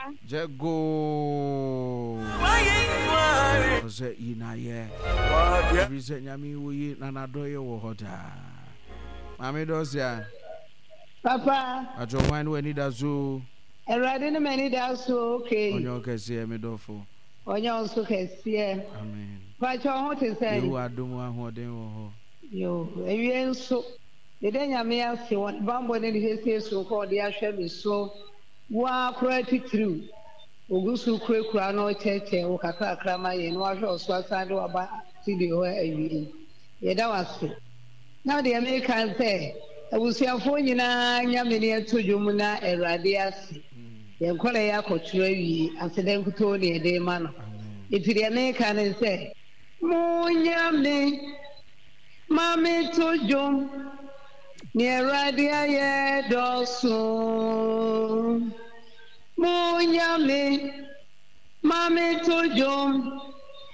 Jago. Ose inaye. Bise nyami wuyi na doye wo hoda. Mami dosia. Papa. Ajo wan we ni dazu. Erade ne mani dazu okay. Onyo kese me dofo. Onyo nso kese. Amen. Pacho ho te say. Yehu adom ahoden wo ho. Yo, ewie nso. Dede nyame ase won bambo ne hese so ko de ahwe me so. Wa kura titru. Ogusu kura no cheche wo kakra ma ye no ahwe oso asande wa ba ti de ho awie. Ye da wase. Na de American say abusuafo nyina nyame ne atodwom na Erade ase. Ye nkole ya koturo awie aseden kuto ne de ma no. Itiri American say mo nyame mami todwom ni Erade aye doso mo nyame mami todwom